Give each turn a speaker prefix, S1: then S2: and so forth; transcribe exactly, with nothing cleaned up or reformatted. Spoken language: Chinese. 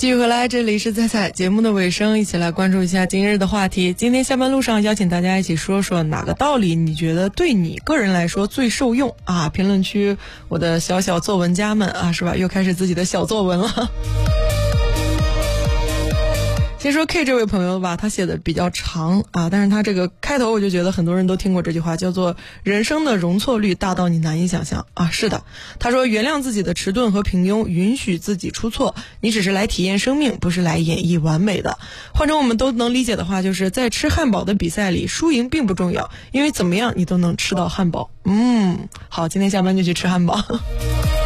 S1: 继续回来，这里是彩彩节目的尾声，一起来关注一下今日的话题。今天下班路上邀请大家一起说说哪个道理你觉得对你个人来说最受用啊？评论区我的小小作文家们啊，是吧？又开始自己的小作文了。先说 K 这位朋友吧，他写的比较长啊，但是他这个开头我就觉得很多人都听过这句话，叫做人生的容错率大到你难以想象啊。是的，他说原谅自己的迟钝和平庸，允许自己出错，你只是来体验生命，不是来演绎完美的。换成我们都能理解的话，就是在吃汉堡的比赛里，输赢并不重要，因为怎么样你都能吃到汉堡。嗯，好，今天下班就去吃汉堡。